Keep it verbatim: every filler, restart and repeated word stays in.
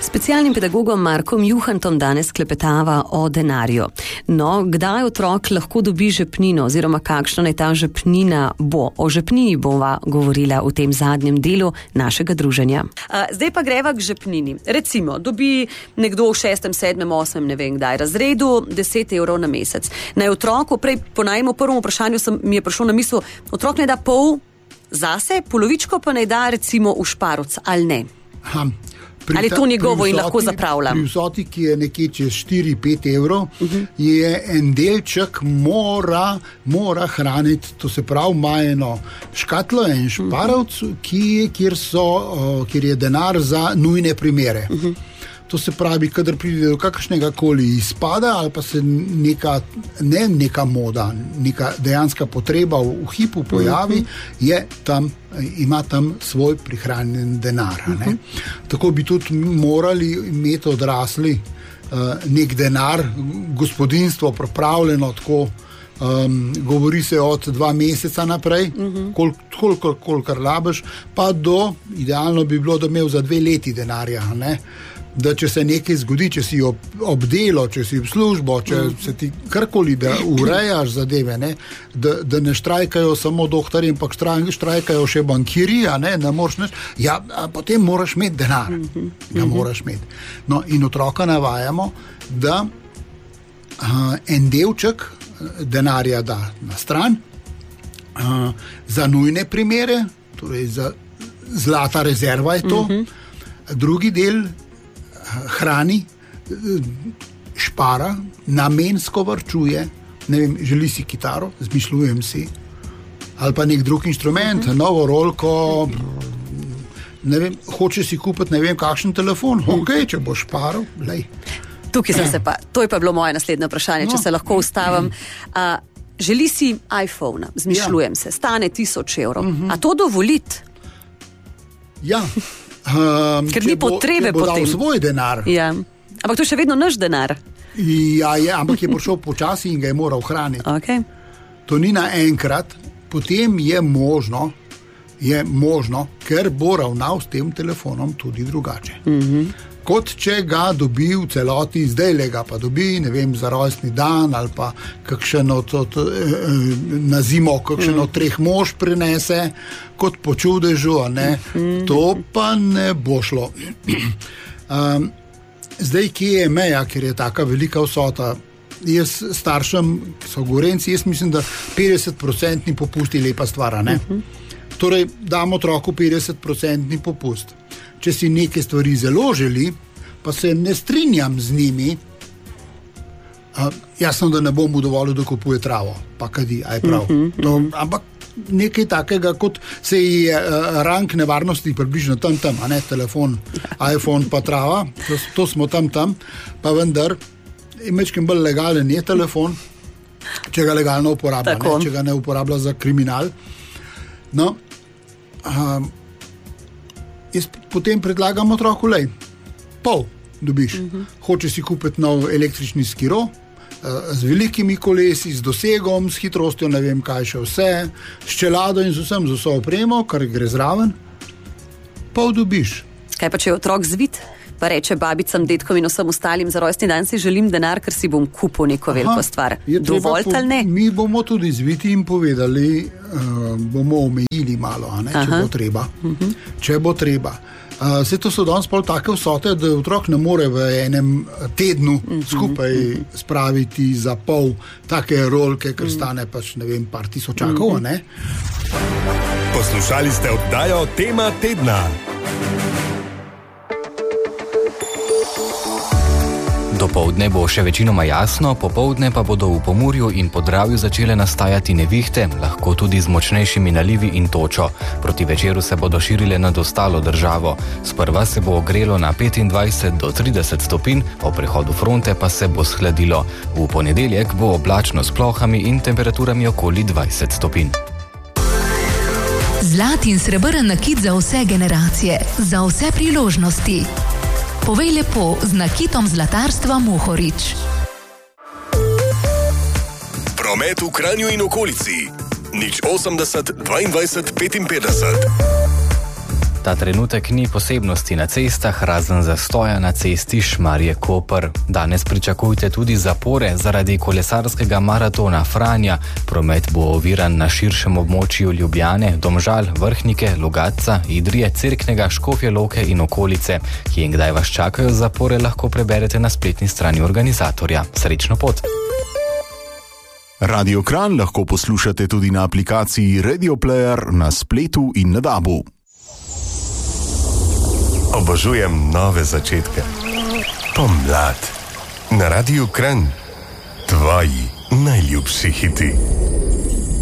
specialnim pedagogom Markom Juhantom danes klepetava o denarju. No, kdaj otrok lahko dobi žepnino oziroma kakšna naj ta žepnina bo? O žepnini bova govorila v tem zadnjem delu našega druženja. Zdaj pa greva k žepnini. Recimo, dobi nekdo v šestem, sedmem, osmem, ne vem kdaj, razredu deset evrov na mesec. Naj otroku, prej po najmu prvem vprašanju sem, mi je prišlo na misel, otrok naj da pol zase, polovičko pa naj da recimo v šparuc, ali ne? Ha, ali to njegovo in lahko zapravlja? Pri vsoti, ki je nekje čez štiri pet evrov, uh-huh. je en delček mora, mora hraniti, to se pravi, ima eno škatlo, en šparovc, uh-huh. ki, kjer, so, kjer je denar za nujne primere. Uh-huh. To se pravi, kadar pride do kakšnega koli izpada ali pa se neka, ne neka moda, neka dejanska potreba v, v hipu pojavi, je tam, ima tam svoj prihranjen denar. Ne? Tako bi tudi morali imeti odrasli uh, nek denar, gospodinstvo pripravljeno tako, um, govori se od dva meseca naprej, uh-huh. kolikor kol, kol, kol, labeš, pa do, idealno bi bilo, da imel za dve leti denarja, ne? Da če se nekaj zgodi, če si ob, obdelo, če si v službo, če mm. se ti karkoli, da urejaš zadeve, ne, da, da ne štrajkajo samo doktorji, ampak štrajkajo še bankirji, a ne, ne moreš neš, ja, potem moraš imeti denar. Mm-hmm. Ga moraš imeti. No, in otroka navajamo, da uh, en delček denarja da na stran uh, za nujne primere, torej za zlata rezerva je to, mm-hmm. drugi del hrani, špara, namensko varčuje, ne vem, želi si kitaro, zmišljujem si, ali pa nek drug inštrument, uh-huh. novo rolko, ne vem, hoče si kupiti ne vem kakšen telefon, ok, če bo šparal, lej. Tukaj sem se pa, to je pa bilo moje naslednje vprašanje, no. Če se lahko ustavim. A, želi si iPhone, zmišljujem ja. se, stane tisoč evrov, uh-huh. a to dovoliti? Ja. Um, Ker ni bo, potrebe bo potem. Dal svoj denar. Ja. Ampak to je še vedno naš denar. Ja, je, ampak je prišel počasi in ga je moral hraniti. Okay. To ni naenkrat, potem je možno, je možno, ker bo ravnal s tem telefonom tudi drugače. Mm-hmm. Kot če ga dobi v celoti, zdaj le ga pa dobi, ne vem, za rojstni dan ali pa kakšen od, od, na zimo kakšen od treh mož prinese, kot po čudežu, ne, to pa ne bo šlo. Um, zdaj, kje je meja, ker je taka velika vsota? Jaz staršem, ki so gorenci, jaz mislim, da petdeset procentni popust je lepa stvar, ne? Torej, damo otroku petdeset procentni popust. Če si neke stvari zelo želi, pa se ne strinjam z njimi, uh, jasno, da ne bom mu dovolil, da kupuje travo, pa kadi, aj prav. Mm-hmm. To, ampak nekaj takega, kot se je uh, rang nevarnosti približno tam, tam, a ne telefon, iPhone pa trava, to, to smo tam, tam, pa vendar, imečkem bolj legalen je telefon, če ga legalno uporablja, ne, če ga ne uporablja za kriminal. No, um, jaz potem predlagam otroku, lej, pol dobiš. Uh-huh. Hoče si kupiti nov električni skiro, z velikimi kolesi, z dosegom, s hitrostjo, ne vem kaj še vse, s čelado in z vsem, z vso opremo, kar gre zraven, pol dobiš. Kaj pa če je otrok zvit, pa reče babicam, detkom in vsem ostalim, za rojstni dan si želim denar, ker si bom kupil neko veliko Aha, stvar. Dovolj ali ne? Mi bomo tudi zviti in povedali, uh, bomo omejili malo, a ne, če bo treba. Uh-huh. Če bo treba. Uh, vse to so danes pol take vsote, da otrok ne more v enem tednu uh-huh. skupaj uh-huh. spraviti za pol take rolke, ker uh-huh. stane pač, ne vem, par tisočakov, uh-huh. ne? Poslušali ste oddajo Tema tedna. Dopoldne bo še večinoma jasno, popoldne pa bodo v Pomurju in Podravju začele nastajati nevihte, lahko tudi z močnejšimi nalivi in točo. Proti večeru se bodo širile nad ostalo državo. Sprva se bo ogrelo na petindvajset do trideset stopinj, ob prehodu fronte pa se bo shladilo. V ponedeljek bo oblačno s plohami in temperaturami okoli dvajset stopinj. Zlat in srebrn nakit za vse generacije, za vse priložnosti. Povej lepo z nakitom zlatarstva Mohorič. Promet v Kranju in okolici. nič osemdeset dvaindvajset petinpetdeset. Ta trenutek ni posebnosti na cestah, razen zastoja na cesti Šmarje-Koper. Danes pričakujte tudi zapore zaradi kolesarskega maratona Franja. Promet bo oviran na širšem območju Ljubljane, Domžal, Vrhnike, Logatca, Idrije, Cerknega, Škofje Loke in okolice. Kje in kdaj vas čakajo zapore, lahko preberete na spletni strani organizatorja. Srečno pot! Radio Kranj lahko poslušate tudi na aplikaciji Radio Player, na spletu in na dabu. Obožujem nove začetke. Pomlad. Na Radiu Kranj. Tvoji najljubši hiti.